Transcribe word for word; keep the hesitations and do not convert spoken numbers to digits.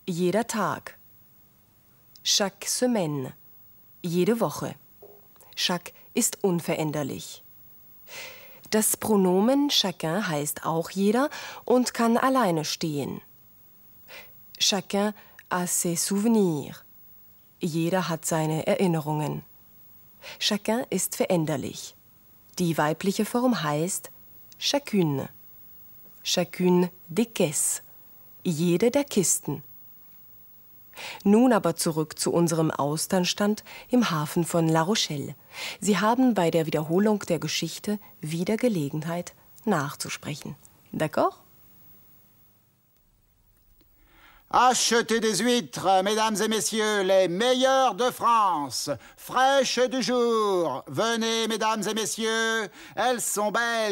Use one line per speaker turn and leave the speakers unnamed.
jeder Tag. Chaque semaine, jede Woche. Chaque ist unveränderlich. Das Pronomen chacun heißt auch jeder und kann alleine stehen. Chacun a ses souvenirs. Jeder hat seine Erinnerungen. Chacun ist veränderlich. Die weibliche Form heißt chacune. Chacune des caisses. Jede der Kisten. Nun aber zurück zu unserem Austernstand im Hafen von La Rochelle. Sie haben bei der Wiederholung der Geschichte wieder Gelegenheit, nachzusprechen. D'accord?
Achetez des huîtres, mesdames et messieurs, les meilleures de France, fraîches du jour. Venez, mesdames et messieurs, elles sont belles.